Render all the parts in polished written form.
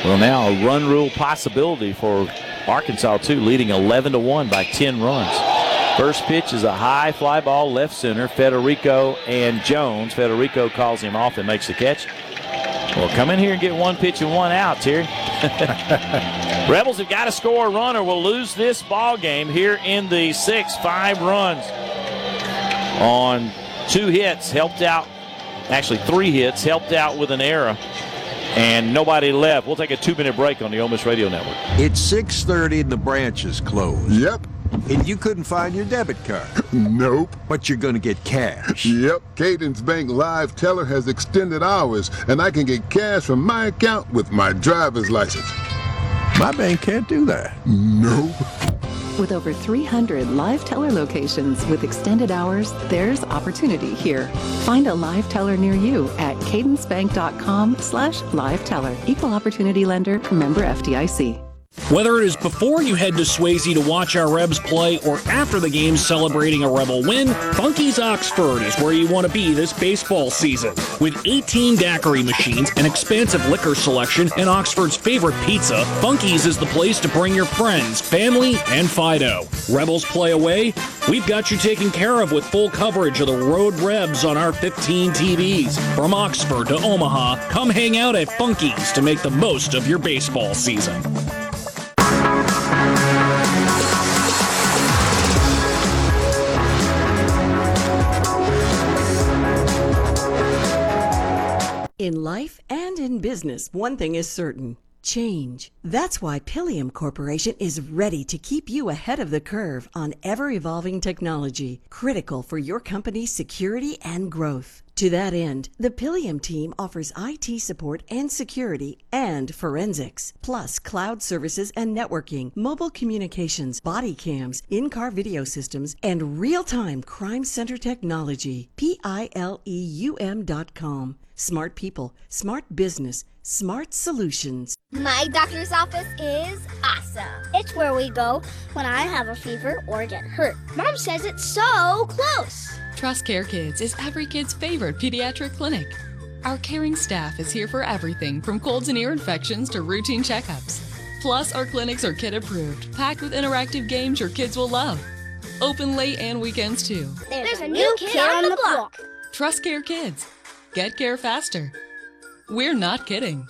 Well, now a run rule possibility for Arkansas, too, leading 11-1 by 10 runs. First pitch is a high fly ball left center. Federico and Jones. Federico calls him off and makes the catch. Well, come in here and get one pitch and one out, Terry. Rebels have got to score a run or will lose this ball game here in the 6th. 5 runs on 2 hits, helped out. Actually, 3 hits, helped out with an error. And nobody left. We'll take a 2-minute break on the Ole Miss Radio Network. It's 6:30 and the branch is closed. Yep. And you couldn't find your debit card. Nope. But you're going to get cash. Yep. Cadence Bank Live Teller has extended hours, and I can get cash from my account with my driver's license. My bank can't do that. Nope. With over 300 live teller locations with extended hours, there's opportunity here. Find a live teller near you at cadencebank.com/live teller. Equal opportunity lender, member FDIC. Whether it is before you head to Swayze to watch our Rebs play or after the game celebrating a Rebel win, Funky's Oxford is where you want to be this baseball season. With 18 daiquiri machines, an expansive liquor selection, and Oxford's favorite pizza, Funky's is the place to bring your friends, family, and Fido. Rebels play away? We've got you taken care of with full coverage of the Road Rebs on our 15 TVs. From Oxford to Omaha, come hang out at Funky's to make the most of your baseball season. In life and in business, one thing is certain: change. That's why Pilium Corporation is ready to keep you ahead of the curve on ever-evolving technology, critical for your company's security and growth. To that end, the Pilium team offers IT support and security and forensics, plus cloud services and networking, mobile communications, body cams, in-car video systems, and real-time crime center technology. Pileum.com. Smart people, smart business, smart solutions. My doctor's office is awesome. It's where we go when I have a fever or get hurt. Mom says it's so close. Trust Care Kids is every kid's favorite pediatric clinic. Our caring staff is here for everything from colds and ear infections to routine checkups. Plus, our clinics are kid approved, packed with interactive games your kids will love. Open late and weekends too. There's a new kid on the block. Trust Care Kids. Get care faster. We're not kidding.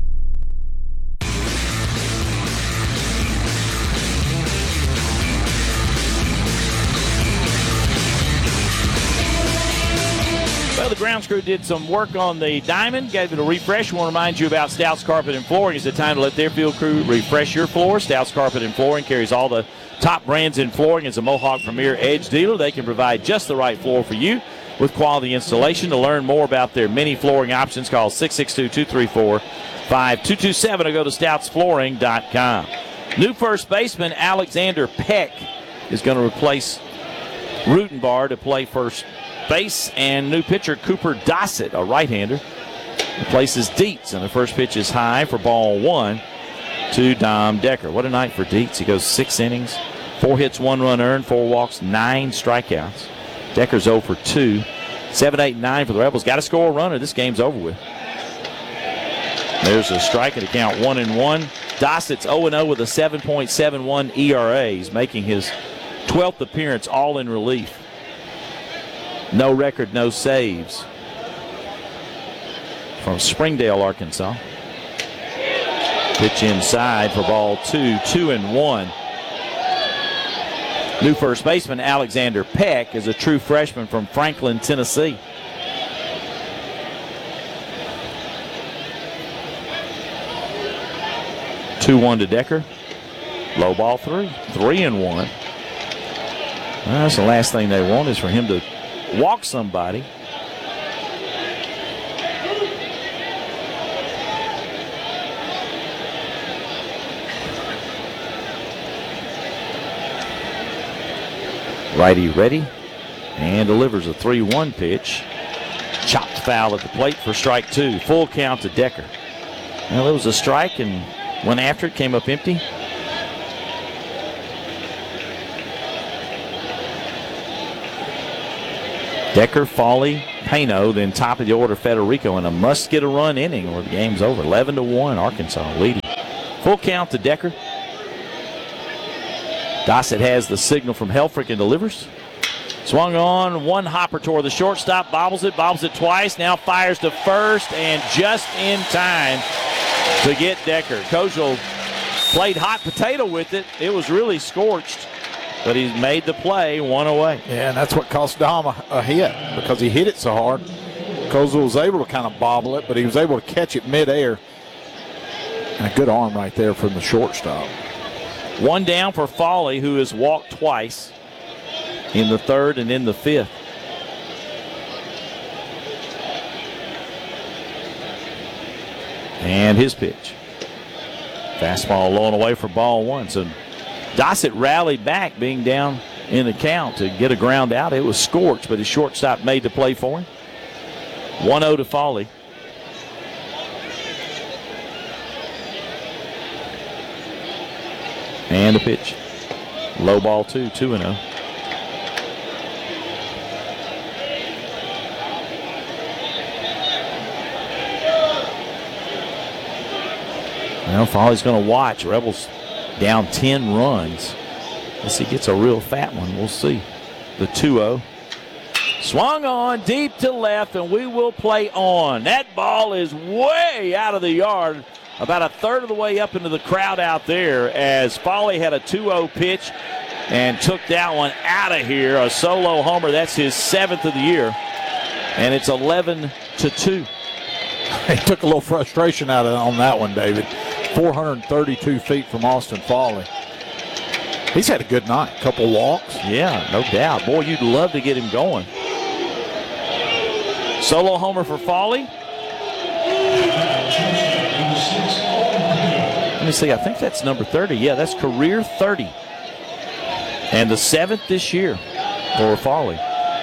Well, the grounds crew did some work on the diamond, gave it a refresh. I want to remind you about Stouts Carpet and Flooring. It's the time to let their field crew refresh your floor. Stouts Carpet and Flooring carries all the top brands in flooring. It's a Mohawk Premier Edge dealer. They can provide just the right floor for you with quality installation. To learn more about their many flooring options, call 662-234-5227 or go to stoutsflooring.com. New first baseman Alexander Peck is going to replace Rutenbar to play first base, and new pitcher Cooper Dossett, a right-hander, replaces Dietz, and the first pitch is high for ball 1 to Dom Decker. What a night for Dietz. He goes 6 innings, 4 hits, 1 run earned, 4 walks, 9 strikeouts. Decker's 0 for 2. 7, 8, 9 for the Rebels. Got to score a run or this game's over with. There's a strike at the count 1-1. Dossett's 0-0 with a 7.71 ERA. He's making his 12th appearance all in relief. No record, no saves from Springdale, Arkansas. Pitch inside for ball 2, 2-1. New first baseman Alexander Peck is a true freshman from Franklin, Tennessee. Two-one to Decker. Low ball 3. 3-1. Well, that's the last thing they want is for him to walk somebody. Righty ready and delivers a 3-1 pitch. Chopped foul at the plate for strike 2. Full count to Decker. Well, it was a strike and went after it, came up empty. Decker, Foley, Pano, then top of the order Federico in a must-get-a-run inning or the game's over. 11-1, Arkansas leading. Full count to Decker. Dossett has the signal from Helfrich and delivers. Swung on, one hopper toward the shortstop, bobbles it twice, now fires to first, and just in time to get Decker. Kozel played hot potato with it. It was really scorched, but he made the play, one away. Yeah, and that's what cost Dom a hit because he hit it so hard. Kozel was able to kind of bobble it, but he was able to catch it midair. And a good arm right there from the shortstop. One down for Foley, who has walked twice in the third and in the fifth. And his pitch. Fastball low and away for ball one. So Dossett rallied back, being down in the count to get a ground out. It was scorched, but his shortstop made the play for him. 1-0 to Foley. And a pitch. Low ball 2-0. Well, Foley's going to watch. Rebels down 10 runs. Unless he gets a real fat one, we'll see. The 2-0. Swung on deep to left, and we will play on. That ball is way out of the yard, about a third of the way up into the crowd out there, as Foley had a 2-0 pitch and took that one out of here. A solo homer. That's his 7th of the year, and it's 11-2. He took a little frustration out of on that one, David. 432 feet from Austin Foley. He's had a good night. Couple walks. Yeah, no doubt. Boy, you'd love to get him going. Solo homer for Foley. Let me see. I think that's number 30. Yeah, that's career 30. And the 7th this year for Foley.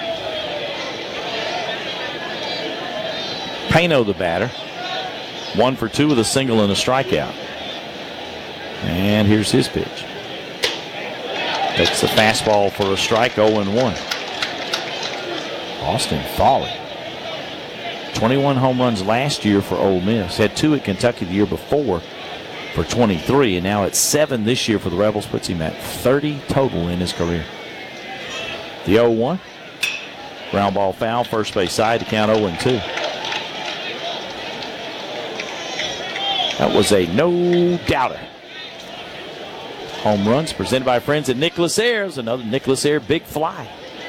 Pano the batter. 1 for 2 with a single and a strikeout. And here's his pitch. Takes the fastball for a strike, 0-1. Austin Foley. 21 home runs last year for Ole Miss. Had 2 at Kentucky the year before for 23. And now at 7 this year for the Rebels. Puts him at 30 total in his career. The 0-1. Ground ball foul, first base side to count 0-2. That was a no-doubter. Home runs presented by friends at Nicholas Ayers. Another Nicholas Ayers big fly.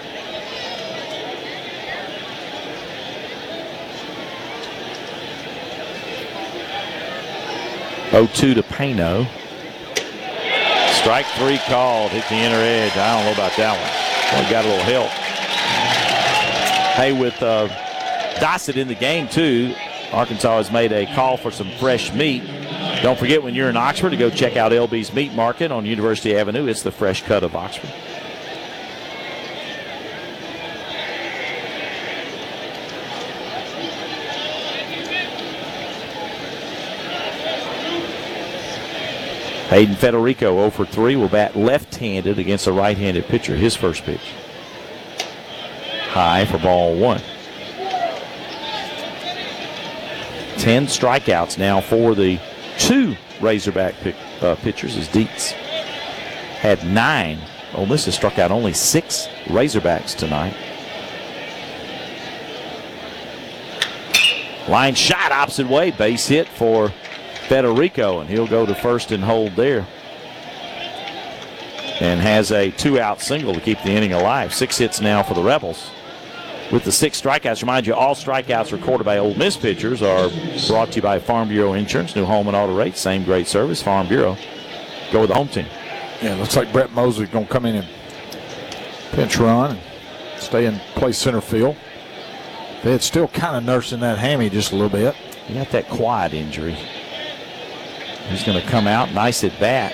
(0-2) to Pano. Strike 3 called. Hit the inner edge. I don't know about that one. Well, got a little help. Hey, with Dossett in the game, too, Arkansas has made a call for some fresh meat. Don't forget, when you're in Oxford, to go check out LB's Meat Market on University Avenue. It's the fresh cut of Oxford. Hayden Federico 0 for 3 will bat left-handed against a right-handed pitcher. His first pitch. High for ball 1. 10 strikeouts now for the 2 Razorback pitchers as Dietz had 9. Ole Miss has struck out only 6 Razorbacks tonight. Line shot opposite way. Base hit for Federico, and he'll go to first and hold there. And has a 2-out single to keep the inning alive. 6 hits now for the Rebels. With the 6 strikeouts, remind you, all strikeouts recorded by Ole Miss pitchers are brought to you by Farm Bureau Insurance, new home and auto rates, same great service, Farm Bureau. Go with the home team. Yeah, looks like Brett Mosley's going to come in and pinch run and stay in play center field. They're still kind of nursing that hammy just a little bit. He got that quad injury. He's going to come out, nice at bat.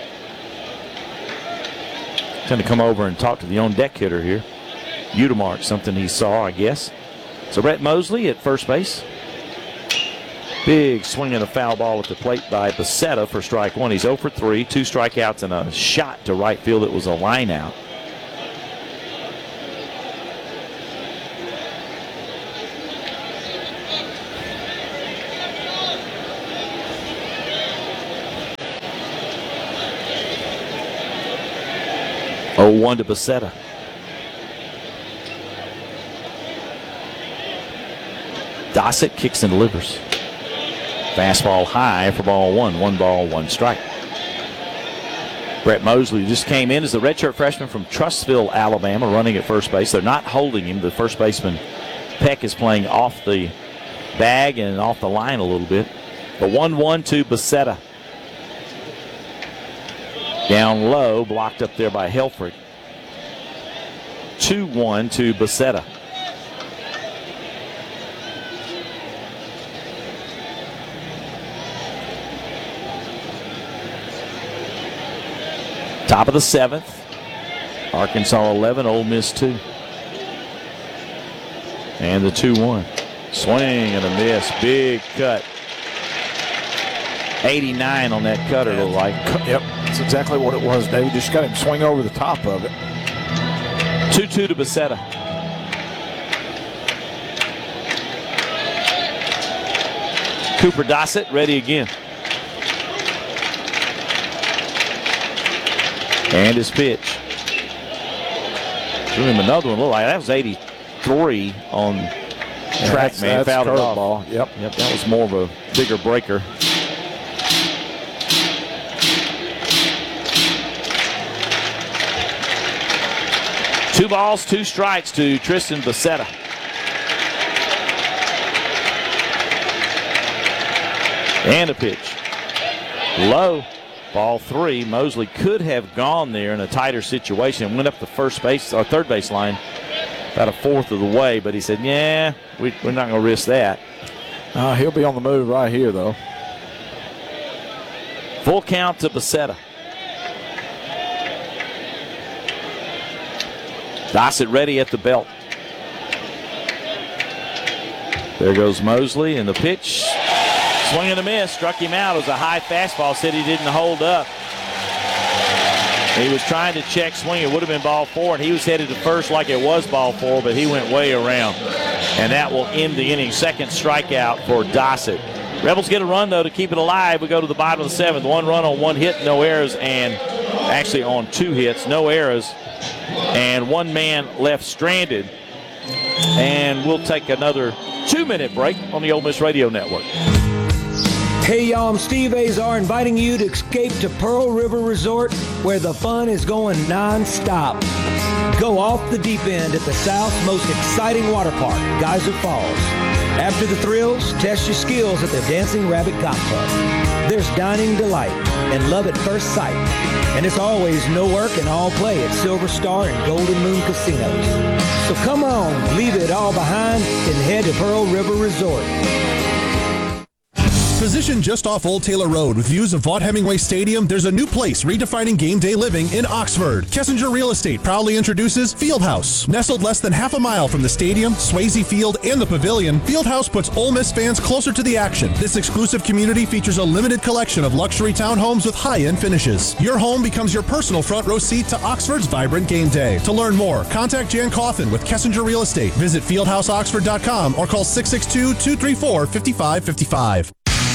He's going to come over and talk to the on-deck hitter here. Udemark, something he saw, I guess. So Brett Mosley at first base. Big swing and a foul ball at the plate by Becerra for strike 1. He's 0 for 3, 2 strikeouts and a shot to right field that was a line out. 0-1 to Becerra. Dossett kicks and delivers. Fastball high for ball one. 1 ball, 1 strike. Brett Mosley just came in as the redshirt freshman from Trussville, Alabama, running at first base. They're not holding him. The first baseman, Peck, is playing off the bag and off the line a little bit. The 1-1 to Becerra. Down low, blocked up there by Helfrich. 2-1 to Becerra. Top of the 7th. Arkansas 11, Ole Miss 2. And the 2-1. Swing and a miss. Big cut. 89 on that cutter, it looked like. Yep, that's exactly what it was, David. Just got him swing over the top of it. 2-2 to Becerra. Cooper Dossett ready again. And his pitch. Threw him another one. Looked like that was 83 on track, man. Fouled it off. Ball. Yep, that was more of a bigger breaker. Two balls, 2 strikes to Tristan Becerra. And a pitch. Low. Ball 3. Mosley could have gone there in a tighter situation and went up the first base or third base line about a fourth of the way, but he said, yeah, we're not going to risk that. He'll be on the move right here, though. Full count to Becerra. Dossett ready at the belt. There goes Mosley, and the pitch. Swing and a miss. Struck him out. It was a high fastball. Said he didn't hold up. He was trying to check swing. It would have been ball 4, and he was headed to first like it was ball 4, but he went way around. And that will end the inning. Second strikeout for Dossett. Rebels get a run, though, to keep it alive. We go to the bottom of the 7th. 1 run on 1 hit, no errors, and actually on 2 hits, no errors. And 1 man left stranded. And we'll take another 2-minute break on the Ole Miss Radio Network. Hey y'all, I'm Steve Azar inviting you to escape to Pearl River Resort where the fun is going non-stop. Go off the deep end at the South's most exciting water park, Geyser Falls. After the thrills, test your skills at the Dancing Rabbit Golf Club. There's dining delight and love at first sight. And it's always no work and all play at Silver Star and Golden Moon Casinos. So come on, leave it all behind and head to Pearl River Resort. Positioned just off Old Taylor Road with views of Vaught Hemingway Stadium, there's a new place redefining game day living in Oxford. Kessinger Real Estate proudly introduces Fieldhouse. Nestled less than half a mile from the stadium, Swayze Field, and the Pavilion, Fieldhouse puts Ole Miss fans closer to the action. This exclusive community features a limited collection of luxury townhomes with high-end finishes. Your home becomes your personal front row seat to Oxford's vibrant game day. To learn more, contact Jan Coffin with Kessinger Real Estate. Visit fieldhouseoxford.com or call 662-234-5555.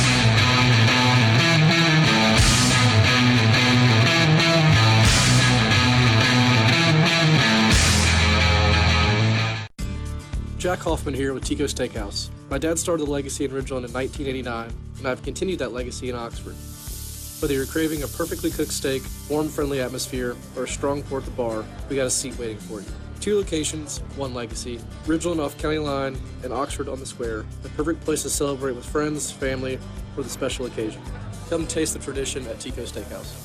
Jack Hoffman here with Tico Steakhouse. My dad started the legacy in Ridgeland in 1989, and I've continued that legacy in Oxford. Whether you're craving a perfectly cooked steak, warm, friendly atmosphere, or a strong pour at the bar, we got a seat waiting for you. 2 locations, 1 legacy. Ridgeland off County Line and Oxford on the Square. The perfect place to celebrate with friends, family, or the special occasion. Come taste the tradition at Tico Steakhouse.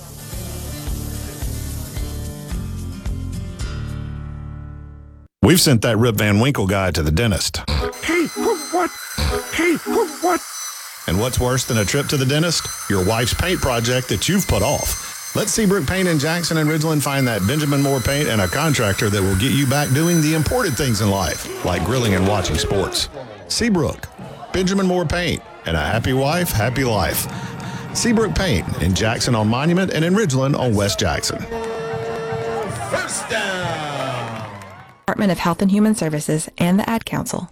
We've sent that Rip Van Winkle guy to the dentist. Hey, what? Hey, what? And what's worse than a trip to the dentist? Your wife's paint project that you've put off. Let Seabrook Paint in Jackson and Ridgeland find that Benjamin Moore paint and a contractor that will get you back doing the important things in life, like grilling and watching sports. Seabrook, Benjamin Moore Paint, and a happy wife, happy life. Seabrook Paint in Jackson on Monument and in Ridgeland on West Jackson. First down. Department of Health and Human Services and the Ad Council.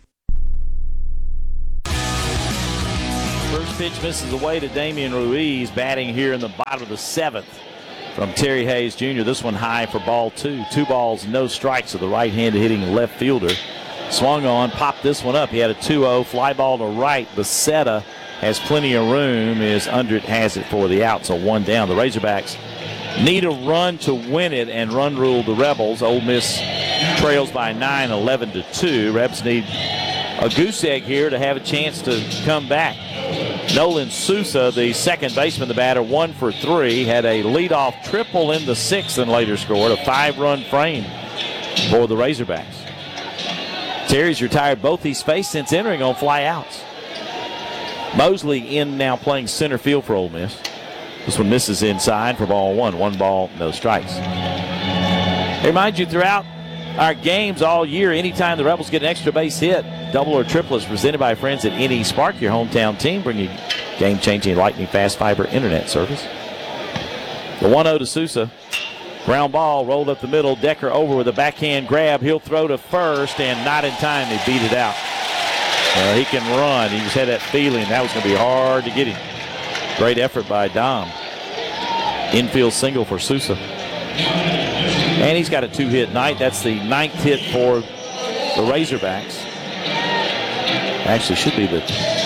First pitch misses away to Damian Ruiz, batting here in the bottom of the 7th. from Terry Hayes Jr. This one high for ball 2. 2 balls, no strikes to the right-handed hitting left fielder. Swung on, popped this one up. He had a 2-0 fly ball to right. Becerra has plenty of room. Is under it, has it for the out. So 1 down. The Razorbacks need a run to win it and run rule the Rebels. Ole Miss trails by 9, 11-2. Rebs need a goose egg here to have a chance to come back. Nolan Sousa, the second baseman, the batter, 1 for 3. Had a leadoff triple in the 6th and later scored a 5-run frame for the Razorbacks. Terry's retired both he's faced since entering on fly outs. Mosley in now playing center field for Ole Miss. This one misses inside for ball 1. 1 ball, no strikes. I remind you throughout our games all year, anytime the Rebels get an extra base hit, double or triple is presented by friends at NE Spark, your hometown team, bringing game-changing lightning fast fiber internet service. The 1-0 to Sousa. Ground ball rolled up the middle. Decker over with a backhand grab. He'll throw to first, and not in time. He beat it out. He can run. He just had that feeling that was going to be hard to get him. Great effort by Dom. Infield single for Sousa. And he's got a 2-hit night. That's the 9th hit for the Razorbacks. Actually, should be the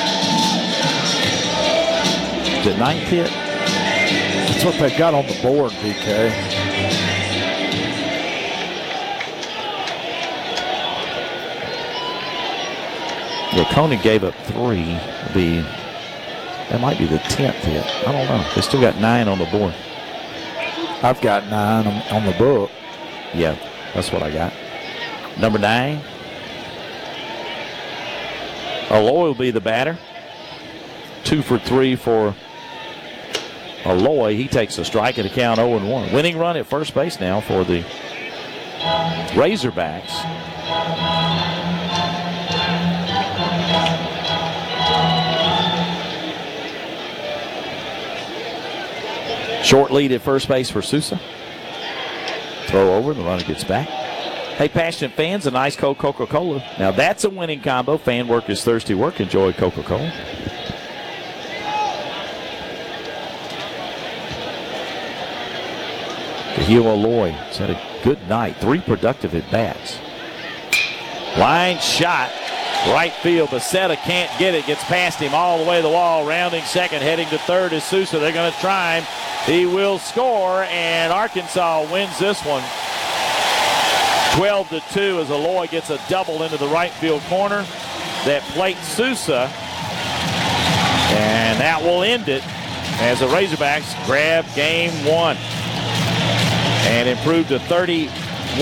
9th hit. That's what they got on the board, PK. Well, Koenig gave up 3. That might be the 10th hit. I don't know. They still got 9 on the board. I've got 9 on the book. Yeah, that's what I got. Number 9. Aloy will be the batter. 2 for 3 for Aloy. He takes a strike at a count 0-1. Winning run at first base now for the Razorbacks. Short lead at first base for Sousa. Throw over, the runner gets back. Hey, passionate fans, an ice cold Coca-Cola. Now that's a winning combo. Fan work is thirsty work. Enjoy Coca-Cola. Kahil Aloy has had a good night. 3 productive at-bats. Line shot. Right field. Becerra can't get it. Gets past him all the way to the wall. Rounding second. Heading to third is Sousa. They're going to try him. He will score, and Arkansas wins this one 12-2 as Aloy gets a double into the right field corner that plates Sousa. And that will end it as the Razorbacks grab game 1 and improve to 31-16,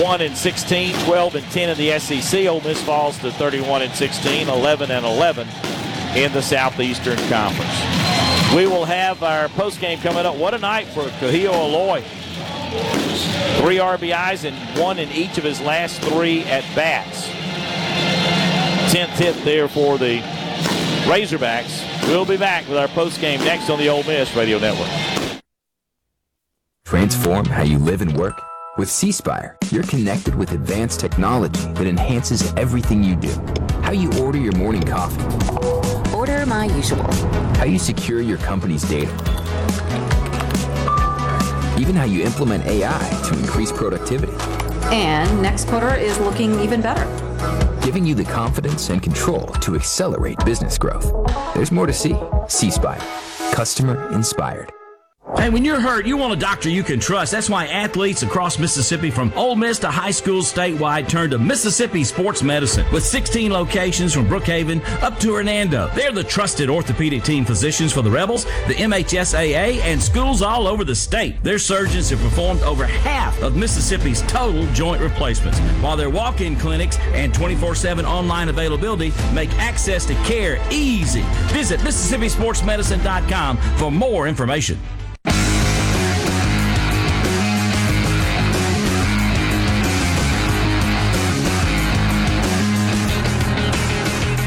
12-10 in the SEC. Ole Miss falls to 31-16, 11-11 in the Southeastern Conference. We will have our postgame coming up. What a night for Kahil Aloy. 3 RBIs and 1 in each of his last 3 at-bats. 10th hit there for the Razorbacks. We'll be back with our postgame next on the Ole Miss Radio Network. Transform how you live and work. With C-Spire, you're connected with advanced technology that enhances everything you do. How you order your morning coffee. Order my usual. How you secure your company's data. Even how you implement AI to increase productivity. And next quarter is looking even better. Giving you the confidence and control to accelerate business growth. There's more to see. C-Spire. Customer inspired. Hey, when you're hurt, you want a doctor you can trust. That's why athletes across Mississippi, from Ole Miss to high schools statewide, turn to Mississippi Sports Medicine. With 16 locations from Brookhaven up to Hernando, they're the trusted orthopedic team physicians for the Rebels, the MHSAA, and schools all over the state. Their surgeons have performed over half of Mississippi's total joint replacements, while their walk-in clinics and 24/7 online availability make access to care easy. Visit MississippiSportsMedicine.com for more information.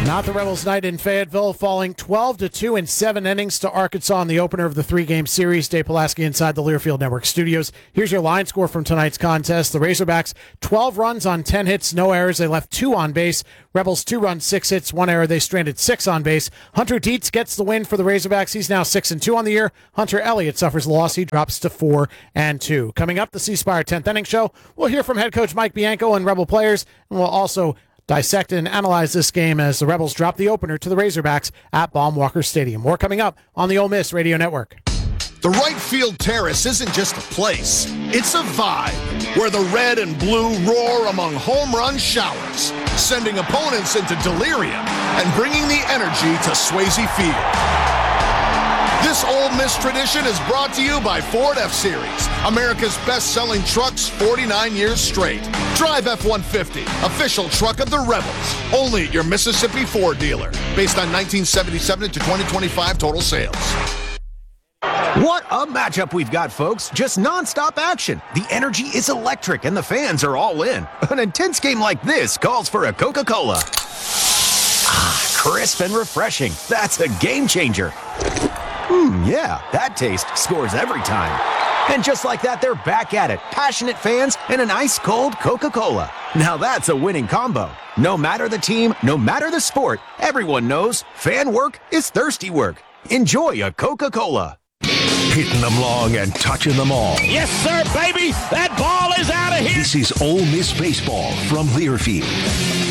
Not the Rebels night in Fayetteville, falling 12-2 in 7 innings to Arkansas in the opener of the 3-game series. Dave Pulaski inside the Learfield Network studios. Here's your line score from tonight's contest. The Razorbacks, 12 runs on 10 hits, no errors. They left 2 on base. Rebels, 2 runs, 6 hits, 1 error. They stranded 6 on base. Hunter Dietz gets the win for the Razorbacks. He's now 6-2 on the year. Hunter Elliott suffers a loss. He drops to 4-2. Coming up, the C Spire 10th inning show. We'll hear from head coach Mike Bianco and Rebel players, and we'll also dissect and analyze this game as the Rebels drop the opener to the Razorbacks at Baum-Walker Stadium. More coming up on the Ole Miss Radio Network. The right field terrace isn't just a place, it's a vibe where the red and blue roar among home run showers, sending opponents into delirium and bringing the energy to Swayze Field. This Ole Miss tradition is brought to you by Ford F-Series, America's best-selling trucks 49 years straight. Drive F-150, official truck of the Rebels, only at your Mississippi Ford dealer, based on 1977 to 2025 total sales. What a matchup we've got, folks. Just nonstop action. The energy is electric and the fans are all in. An intense game like this calls for a Coca-Cola. Ah, crisp and refreshing. That's a game changer. Yeah, that taste scores every time. And just like that, they're back at it. Passionate fans and an ice-cold Coca-Cola. Now that's a winning combo. No matter the team, no matter the sport, everyone knows fan work is thirsty work. Enjoy a Coca-Cola. Hitting them long and touching them all. Yes, sir, baby. That ball is out of here. This is Ole Miss Baseball from Learfield.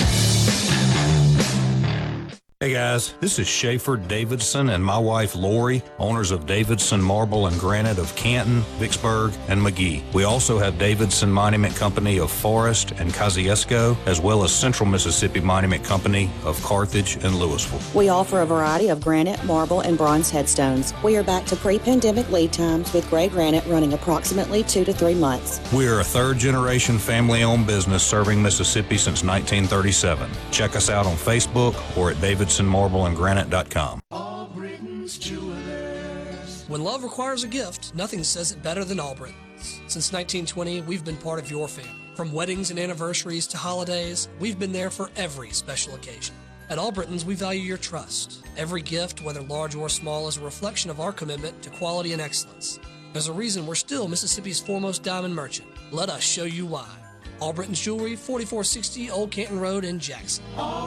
Hey guys, this is Schaefer Davidson and my wife Lori, owners of Davidson Marble and Granite of Canton, Vicksburg, and McGee. We also have Davidson Monument Company of Forest and Kosciuszko, as well as Central Mississippi Monument Company of Carthage and Louisville. We offer a variety of granite, marble, and bronze headstones. We are back to pre-pandemic lead times with gray granite running approximately 2 to 3 months. We are a third-generation family-owned business serving Mississippi since 1937. Check us out on Facebook or at DavidsonMarbleandGranite.com. When love requires a gift, nothing says it better than Albritton's. Since 1920, we've been part of your family. From weddings and anniversaries to holidays, we've been there for every special occasion. At Albritton's, we value your trust. Every gift, whether large or small, is a reflection of our commitment to quality and excellence. There's a reason we're still Mississippi's foremost diamond merchant. Let us show you why. Albritton's Jewelry, 4460 Old Canton Road in Jackson.